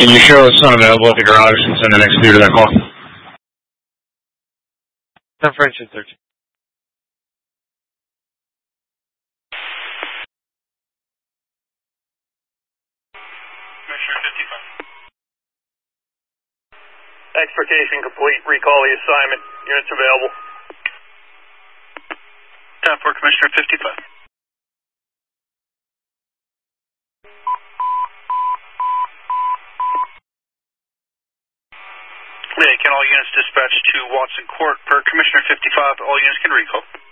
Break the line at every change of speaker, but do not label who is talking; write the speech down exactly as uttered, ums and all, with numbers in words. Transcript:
Can you show us unavailable at the garage and send an executor to that call?
ten French and thirteen.
Commissioner fifty-five.
Exportation complete. Recall the assignment. Units available.
ten four, Commissioner fifty-five. Yeah, can all units dispatch to Watson Court per Commissioner fifty-five? All units can recall.